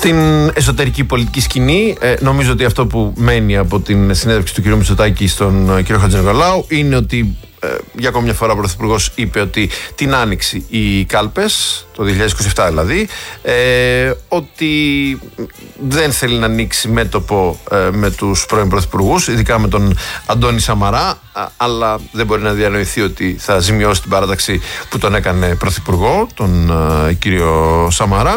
Στην εσωτερική πολιτική σκηνή, νομίζω ότι αυτό που μένει από την συνέντευξη του κ. Μητσοτάκη στον κ. Χατζηνικολάου είναι ότι για ακόμη μια φορά ο Πρωθυπουργός είπε ότι την Άνοιξη οι κάλπες, το 2027 δηλαδή, ότι δεν θέλει να ανοίξει μέτωπο με τους πρώην πρωθυπουργούς, ειδικά με τον Αντώνη Σαμαρά, αλλά δεν μπορεί να διανοηθεί ότι θα ζημιώσει την παράταξη που τον έκανε πρωθυπουργό, τον κύριο Σαμαρά.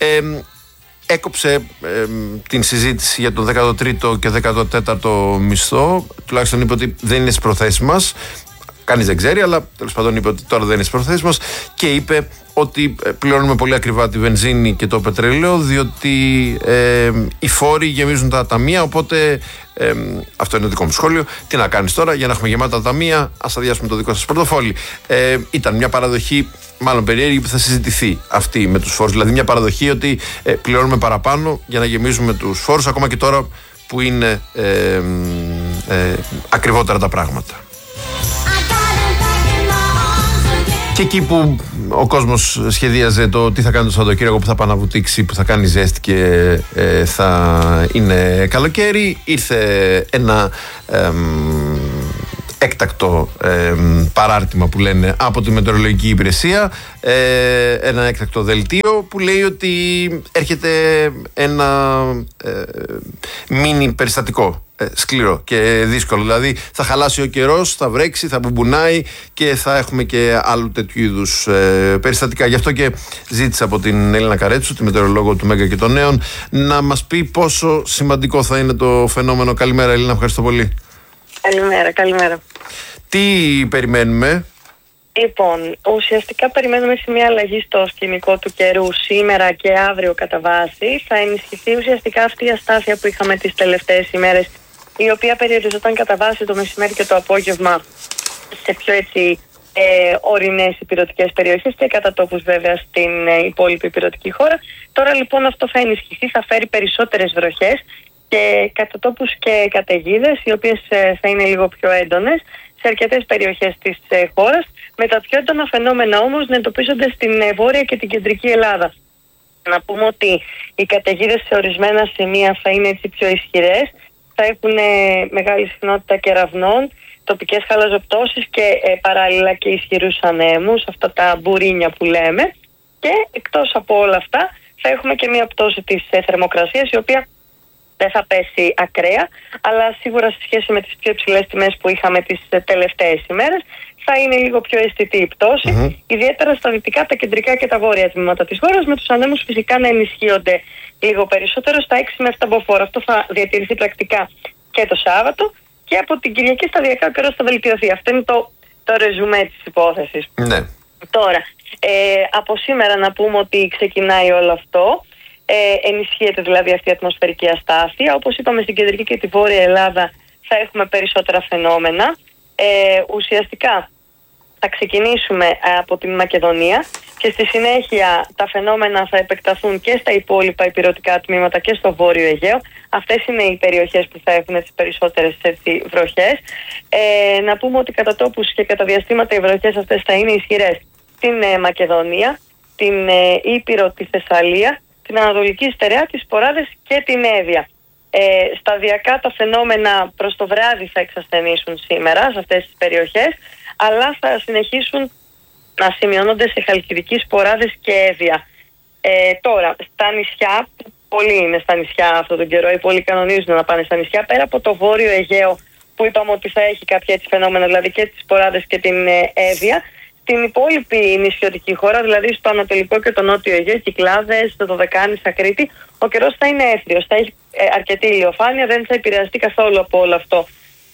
Έκοψε την συζήτηση για τον 13ο και 14ο μισθό. Τουλάχιστον είπε ότι δεν είναι στις προθέσεις μας. Κανείς δεν ξέρει, αλλά τέλος πάντων είπε ότι τώρα δεν είναι στις προθέσεις μας. Και είπε ότι πληρώνουμε πολύ ακριβά τη βενζίνη και το πετρέλαιο, διότι οι φόροι γεμίζουν τα ταμεία. Οπότε αυτό είναι το δικό μου σχόλιο. Τι να κάνεις τώρα για να έχουμε γεμάτα ταμεία, ας αδειάσουμε το δικό σας πορτοφόλι. Ήταν μια παραδοχή, μάλλον περίεργη, που θα συζητηθεί αυτή με τους φόρους. Δηλαδή μια παραδοχή ότι πληρώνουμε παραπάνω για να γεμίζουμε τους φόρους, ακόμα και τώρα που είναι ακριβότερα τα πράγματα. Και εκεί που ο κόσμος σχεδίαζε το τι θα κάνει το Σαββατοκύριακο, που θα πάει να βουτήξει, που θα κάνει ζέστη και θα είναι καλοκαίρι, ήρθε ένα έκτακτο παράρτημα που λένε από τη Μετεωρολογική Υπηρεσία, ένα έκτακτο δελτίο που λέει ότι έρχεται ένα μίνι περιστατικό σκληρό και δύσκολο. Δηλαδή θα χαλάσει ο καιρός, θα βρέξει, θα μπουμπουνάει και θα έχουμε και άλλου τέτοιου είδους περιστατικά. Γι' αυτό και ζήτησα από την Έλληνα Καρέτσου, τη μετεωρολόγο του Μέγκα και των Νέων, να μας πει πόσο σημαντικό θα είναι το φαινόμενο. Καλημέρα Έλληνα, ευχαριστώ πολύ. Καλημέρα. Τι περιμένουμε? Λοιπόν, ουσιαστικά περιμένουμε σε μια αλλαγή στο σκηνικό του καιρού σήμερα και αύριο κατά βάση. Θα ενισχυθεί ουσιαστικά αυτή η αστάθεια που είχαμε τις τελευταίες ημέρες, η οποία περιοριζόταν κατά βάση το μεσημέρι και το απόγευμα σε πιο ορεινές υπηρετικές περιοχές και κατά τόπους βέβαια στην υπόλοιπη υπηρετική χώρα. Τώρα λοιπόν αυτό θα ενισχυθεί, θα φέρει περισσότερες βροχές και κατά τόπους και καταιγίδες, οι οποίες θα είναι λίγο πιο έντονες σε αρκετές περιοχές της χώρας, με τα πιο έντονα φαινόμενα όμως να εντοπίζονται στην βόρεια και την κεντρική Ελλάδα. Να πούμε ότι οι καταιγίδες σε ορισμένα σημεία θα είναι έτσι πιο ισχυρές, θα έχουν μεγάλη συχνότητα κεραυνών, τοπικές χαλαζοπτώσεις και παράλληλα και ισχυρούς ανέμους, αυτά τα μπουρίνια που λέμε. Και εκτός από όλα αυτά θα έχουμε και μια πτώση της θερμοκρασίας, η οποία δεν θα πέσει ακραία, αλλά σίγουρα σε σχέση με τις πιο υψηλές τιμές που είχαμε τις τελευταίες ημέρες θα είναι λίγο πιο αισθητή η πτώση, ιδιαίτερα στα δυτικά, τα κεντρικά και τα βόρεια τμήματα της χώρας, με τους ανέμους φυσικά να ενισχύονται λίγο περισσότερο στα 6 με 7 μποφόρ. Αυτό θα διατηρηθεί πρακτικά και το Σάββατο, και από την Κυριακή σταδιακά ο καιρός θα βελτιωθεί. Αυτό είναι το ρεζουμέ της υπόθεσης. Ναι. Τώρα, από σήμερα να πούμε ότι ξεκινάει όλο αυτό. Ενισχύεται δηλαδή αυτή η ατμοσφαιρική αστάθεια. Όπως είπαμε, στην κεντρική και τη βόρεια Ελλάδα θα έχουμε περισσότερα φαινόμενα. Ουσιαστικά θα ξεκινήσουμε από την Μακεδονία και στη συνέχεια τα φαινόμενα θα επεκταθούν και στα υπόλοιπα ηπειρωτικά τμήματα και στο Βόρειο Αιγαίο. Αυτές είναι οι περιοχές που θα έχουν τις περισσότερες βροχές. Να πούμε ότι κατά τόπους και κατά διαστήματα οι βροχές αυτές θα είναι ισχυρές στην Μακεδονία, την Ήπειρο, τη Θεσσαλία, την Ανατολική Στερεά, τις Ποράδες και την Εύβοια. Σταδιακά τα φαινόμενα προς το βράδυ θα εξασθενήσουν σήμερα σε αυτές τις περιοχές, αλλά θα συνεχίσουν να σημειώνονται σε Χαλκιδική, Ποράδες και Εύβοια. Τώρα, στα νησιά, πολλοί είναι στα νησιά αυτόν τον καιρό, οι πολλοί κανονίζουν να πάνε στα νησιά, πέρα από το Βόρειο Αιγαίο που είπαμε ότι θα έχει κάποια έτσι φαινόμενα, δηλαδή και τις Ποράδες και την Εύβοια. Στην υπόλοιπη νησιωτική χώρα, δηλαδή στο Ανατολικό και το Νότιο Αιγαίο, Κυκλάδες, το Δωδεκάνησα, Κρήτη, ο καιρός θα είναι έθριος, θα έχει αρκετή ηλιοφάνεια, δεν θα επηρεαστεί καθόλου από όλο αυτό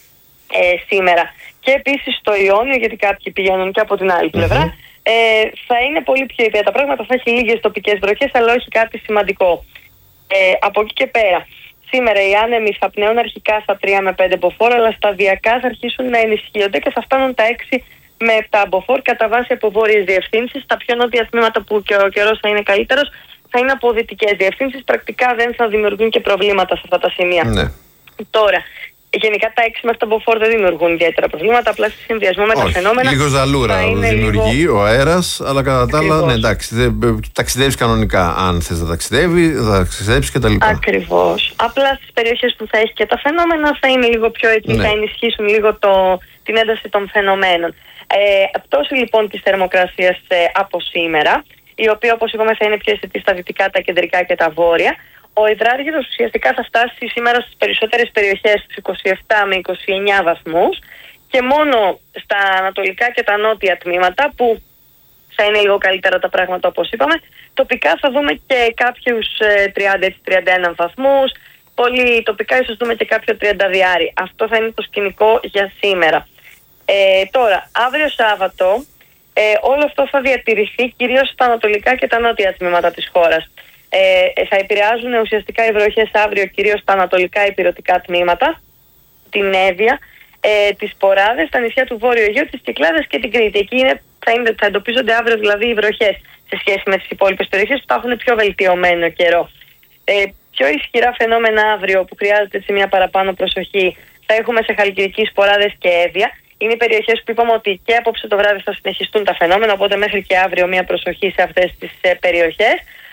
σήμερα. Και επίσης στο Ιόνιο, γιατί κάποιοι πηγαίνουν και από την άλλη πλευρά, θα είναι πολύ πιο ήπια τα πράγματα, θα έχει λίγες τοπικές βροχές, αλλά όχι κάτι σημαντικό. Από εκεί και πέρα, σήμερα οι άνεμοι θα πνέουν αρχικά στα 3 με 5 μποφόρ, αλλά σταδιακά θα αρχίσουν να ενισχύονται και θα φτάνουν τα 6 με 7 μποφόρ κατά βάση από βόρειες διευθύνσεις. Τα πιο νότια τμήματα που και ο καιρός θα είναι καλύτερος θα είναι από δυτικές διευθύνσεις. Πρακτικά δεν θα δημιουργούν και προβλήματα σε αυτά τα σημεία. Ναι. Τώρα, Γενικά τα 6 μέχρι τα μποφόρ δεν δημιουργούν ιδιαίτερα προβλήματα, απλά σε συνδυασμό με τα φαινόμενα. Λίγο ζαλούρα δημιουργεί ο αέρας, αλλά κατά τα άλλα, ναι, εντάξει, ταξιδεύεις κανονικά. Αν θες να ταξιδεύεις κτλ. Ακριβώς. Απλά στις περιοχές που θα έχει και τα φαινόμενα θα είναι λίγο πιο έτσι, θα ενισχύσουν λίγο την ένταση των φαινομένων. Πτώση λοιπόν της θερμοκρασίας από σήμερα, η οποία όπως είπαμε θα είναι πιο αισθητή στα δυτικά, τα κεντρικά και τα βόρεια. Ο υδράργυρος ουσιαστικά θα φτάσει σήμερα στις περισσότερες περιοχές στους 27 με 29 βαθμούς και μόνο στα ανατολικά και τα νότια τμήματα που θα είναι λίγο καλύτερα τα πράγματα όπως είπαμε, τοπικά θα δούμε και κάποιους 30-31 βαθμούς, πολύ τοπικά ίσως δούμε και κάποιο 30 διάρρη. Αυτό θα είναι το σκηνικό για σήμερα. Τώρα, αύριο Σάββατο, όλο αυτό θα διατηρηθεί κυρίως στα ανατολικά και τα νότια τμήματα της χώρας. Θα επηρεάζουν ουσιαστικά οι βροχές αύριο κυρίως στα ανατολικά ηπειρωτικά τμήματα, την Εύβοια, τις Ποράδες, τα νησιά του Βόρειου Αιγαίου, τις Κυκλάδες και την Κρήτη. Εκεί θα εντοπίζονται αύριο δηλαδή οι βροχές σε σχέση με τις υπόλοιπες περιοχές που θα έχουν πιο βελτιωμένο καιρό. Πιο ισχυρά φαινόμενα αύριο που χρειάζεται σε μια παραπάνω προσοχή θα έχουμε σε Χαλκιδική, Ποράδες και Εύβοια. Είναι οι περιοχές που είπαμε ότι και απόψε το βράδυ θα συνεχιστούν τα φαινόμενα, οπότε μέχρι και αύριο μια προσοχή σε αυτές τις περιοχές.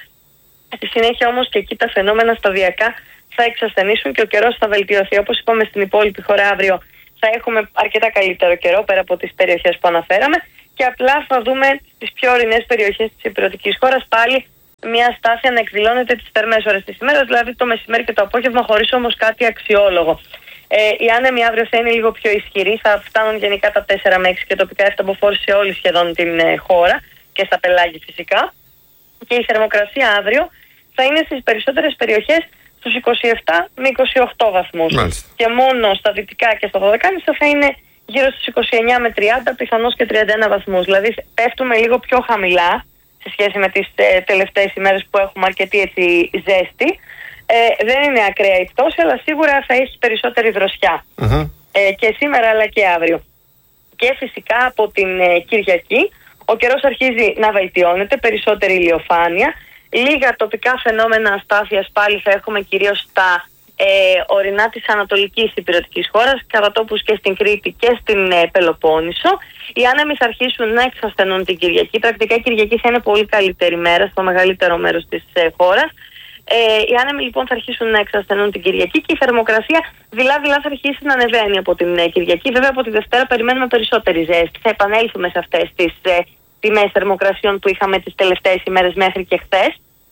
Στη συνέχεια όμως και εκεί τα φαινόμενα σταδιακά θα εξασθενήσουν και ο καιρός θα βελτιωθεί. Όπως είπαμε στην υπόλοιπη χώρα αύριο θα έχουμε αρκετά καλύτερο καιρό πέρα από τις περιοχές που αναφέραμε και απλά θα δούμε στις πιο ορεινές περιοχές της υπηρετικής χώρας πάλι μια στάθεια να εκδηλώνεται τις θερμές ώρες της ημέρας, δηλαδή το μεσημέρι και το απόγευμα, χωρίς όμως κάτι αξιόλογο. Οι άνεμοι αύριο θα είναι λίγο πιο ισχυροί, θα φτάνουν γενικά τα 4 με 6 και τοπικά 7 μποφόρ σε όλη σχεδόν την χώρα και στα πελάγη φυσικά. Και η θερμοκρασία αύριο θα είναι στις περισσότερες περιοχές στους 27 με 28 βαθμούς. Μάλιστα. Και μόνο στα δυτικά και στα Δωδεκάνησα θα είναι γύρω στους 29 με 30, πιθανώς και 31 βαθμούς. Δηλαδή πέφτουμε λίγο πιο χαμηλά σε σχέση με τις τελευταίες ημέρες που έχουμε αρκετή έτσι ζέστη. Δεν είναι ακραία η πτώση, αλλά σίγουρα θα έχει περισσότερη δροσιά. Και σήμερα αλλά και αύριο. Και φυσικά από την Κυριακή ο καιρός αρχίζει να βελτιώνεται, περισσότερη ηλιοφάνεια. Λίγα τοπικά φαινόμενα αστάθειας πάλι θα έχουμε κυρίως στα ορεινά της ανατολικής ηπειρωτικής χώρας, κατά τόπους και στην Κρήτη και στην Πελοπόννησο. Οι άνεμοι θα αρχίσουν να εξασθενούν την Κυριακή. Πρακτικά η Κυριακή θα είναι πολύ καλύτερη μέρα στο μεγαλύτερο μέρος της χώρας. Οι άνεμοι λοιπόν θα αρχίσουν να εξασθενούν την Κυριακή και η θερμοκρασία δειλά-δειλά θα αρχίσει να ανεβαίνει από την Κυριακή. Βέβαια από τη Δευτέρα περιμένουμε περισσότερη ζέστη. Θα επανέλθουμε σε αυτές τις τιμές θερμοκρασιών που είχαμε τις τελευταίες ημέρες μέχρι και χθες.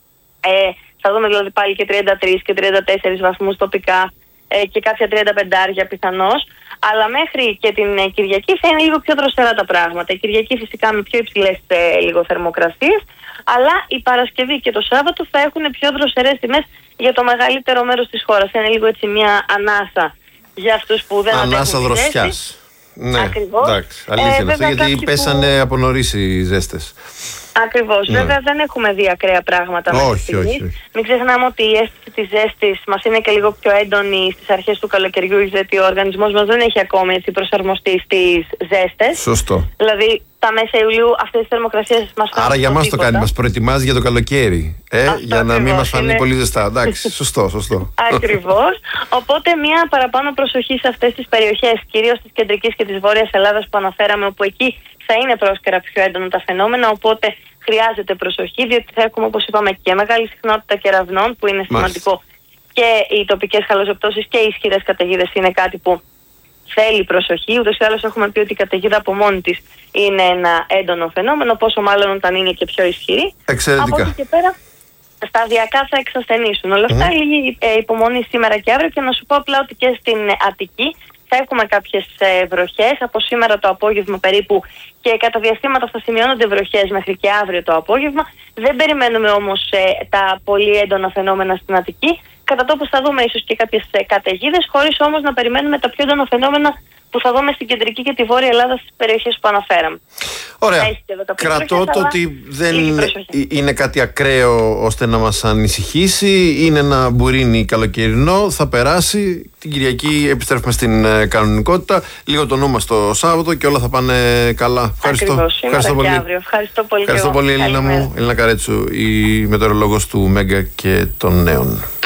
Θα δούμε δηλαδή πάλι και 33 και 34 βαθμούς τοπικά και κάποια 35 πιθανώς. Αλλά μέχρι και την Κυριακή θα είναι λίγο πιο δροσερά τα πράγματα. Η Κυριακή φυσικά με πιο υψηλές λίγο θερμοκρασίες, αλλά η Παρασκευή και το Σάββατο θα έχουν πιο δροσερές τιμές για το μεγαλύτερο μέρος της χώρας. Είναι λίγο έτσι μια ανάσα για αυτούς που δεν αντέχουν. Ανάσα δροσιάς. Ναι, ακριβώς. Εντάξει, αλήθεια είναι αυτό, γιατί πέσανε από νωρίς οι ζέστες. Ακριβώς. Ναι. Βέβαια δεν έχουμε δει ακραία πράγματα μέχρι στιγμής. Μην ξεχνάμε ότι η αίσθηση της ζέστης μας είναι και λίγο πιο έντονη στις αρχές του καλοκαιριού, γιατί ο οργανισμός μας δεν έχει ακόμη έτσι προσαρμοστεί στις ζέστες. Σωστό. Δηλαδή τα μέσα Ιουλίου αυτές τις θερμοκρασίες μας φάνουν. Άρα για μας το κάνει, μας προετοιμάζει για το καλοκαίρι. Για να μην μας φανεί πολύ ζεστά. Εντάξει, σωστό. Ακριβώς. Οπότε μια παραπάνω προσοχή σε αυτές τις περιοχές, κυρίως της κεντρικής και της βόρειας Ελλάδας που αναφέραμε, όπου εκεί θα είναι πρόσκαιρα πιο έντονα τα φαινόμενα, οπότε χρειάζεται προσοχή, διότι θα έχουμε, όπως είπαμε, και μεγάλη συχνότητα κεραυνών, που είναι σημαντικό, και οι τοπικές χαλαζοπτώσεις και οι ισχυρές καταιγίδες είναι κάτι που θέλει προσοχή. Ούτως ή άλλως έχουμε πει ότι η καταιγίδα από μόνη της είναι ένα έντονο φαινόμενο, πόσο μάλλον όταν είναι και πιο ισχυρή. Εξαιρετικά. Από εκεί και πέρα σταδιακά θα εξασθενήσουν. Όλα αυτά λίγη υπομονή σήμερα και αύριο, και να σου πω απλά ότι και στην Αττική θα έχουμε κάποιες βροχές από σήμερα το απόγευμα περίπου, και κατά διαστήματα θα σημειώνονται βροχές μέχρι και αύριο το απόγευμα. Δεν περιμένουμε όμως τα πολύ έντονα φαινόμενα στην Αττική. Κατά τόπους θα δούμε ίσως και κάποιες καταιγίδες, χωρίς όμως να περιμένουμε τα πιο έντονα φαινόμενα που θα δούμε στην κεντρική και τη βόρεια Ελλάδα στις περιοχές που αναφέραμε. Ωραία. Κρατώ το ότι δεν είναι κάτι ακραίο ώστε να μας ανησυχήσει. Είναι ένα μπουρίνι καλοκαιρινό, θα περάσει. Την Κυριακή επιστρέφουμε στην κανονικότητα. Λίγο το νου μας το Σάββατο και όλα θα πάνε καλά. Ευχαριστώ πολύ. Ευχαριστώ πολύ, Έλληνα μου. Έλληνα Καρέτσου, η μετεωρολόγος του Μέγκα και των Νέων.